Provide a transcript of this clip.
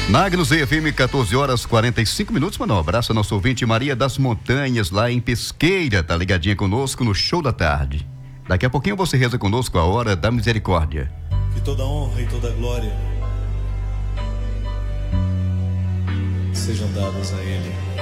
Na Agnus FM, 14 horas 45 minutos, mano. Um abraço ao nosso ouvinte Maria das Montanhas, lá em Pesqueira, tá ligadinha conosco no Show da Tarde. Daqui a pouquinho você reza conosco a Hora da Misericórdia. Que toda honra e toda glória sejam dadas a Ele.